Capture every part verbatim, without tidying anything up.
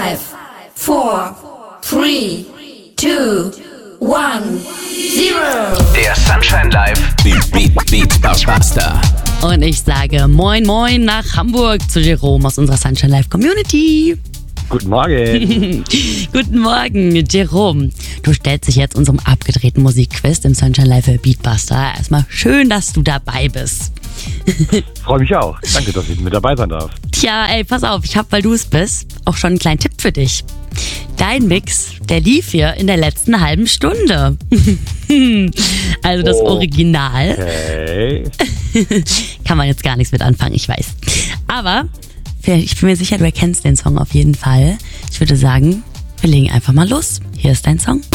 Five, four, three, two, one, zero. Der Sunshine Live Beat Beat Beat Buster. Und ich sage Moin Moin nach Hamburg zu Jerome aus unserer Sunshine Live Community. Guten Morgen. Guten Morgen, Jerome. Du stellst dich jetzt unserem abgedrehten Musikquiz im Sunshine Live Beatbuster. Erstmal schön, dass du dabei bist. Freue mich auch. Danke, dass ich mit dabei sein darf. Tja, ey, pass auf, ich habe, weil du es bist, auch schon einen kleinen Tipp für dich. Dein Mix, der lief hier in der letzten halben Stunde. Also das Oh. Original. Okay. Kann man jetzt gar nichts mit anfangen, ich weiß. Aber ich bin mir sicher, du erkennst den Song auf jeden Fall. Ich würde sagen, wir legen einfach mal los. Hier ist dein Song.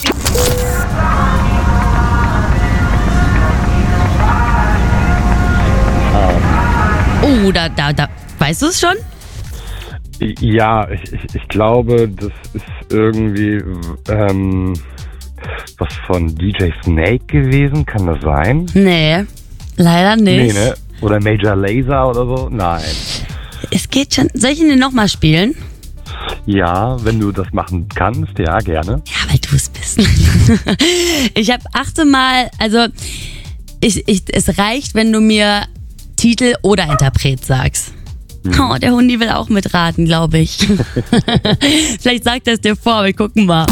Oh, da, da, da. Weißt du es schon? Ja, ich, ich, ich glaube, das ist irgendwie ähm, was von D J Snake gewesen. Kann das sein? Nee, leider nicht. Nee, ne? Oder Major Lazer oder so? Nein. Es geht schon. Soll ich ihn denn nochmal spielen? Ja, wenn du das machen kannst, ja, gerne. Ja, weil du es bist. Ich habe achte Mal, also ich, ich, es reicht, wenn du mir Titel oder Interpret sagst. Oh, der Hundi will auch mitraten, glaube ich. Vielleicht sagt er es dir vor, wir gucken mal.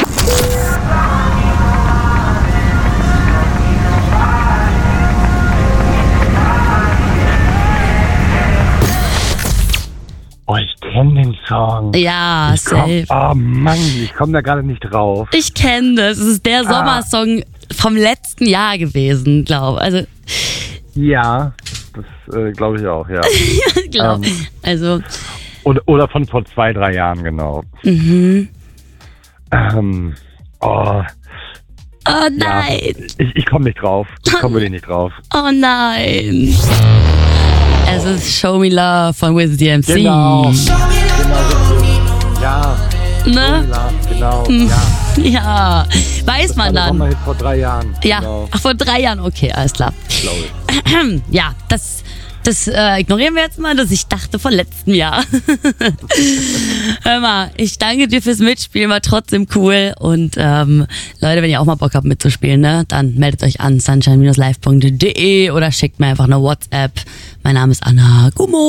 Oh, ich kenne den Song. Ja, ich komm, safe. Oh Mann, ich komme da gerade nicht drauf. Ich kenne das. Es ist der Sommersong vom letzten Jahr gewesen, glaube also Ja, das äh, glaube ich auch, ja. glaub. Ähm. Also Oder, oder von vor zwei, drei Jahren, genau. mhm. Ähm, oh, Oh ja, nein. ich, ich komme nicht drauf. Ich komme wirklich nicht drauf. Oh nein. Es ist Show Me Love von Wiz D M C. Genau. Genau, richtig. Ja. Ne? Genau, ja. Ja. Weiß man Das war dann. mal vor drei Jahren. Ja. Genau, Ach, vor drei Jahren. Okay, alles klar. glaube ich. Ja, das, das äh, ignorieren wir jetzt mal, dass ich dachte von letztem Jahr. Hör mal, ich danke dir fürs Mitspielen, war trotzdem cool. Und ähm, Leute, wenn ihr auch mal Bock habt mitzuspielen, ne, dann meldet euch an sunshine live punkt de oder schickt mir einfach eine WhatsApp. Mein Name ist Anna Gummo.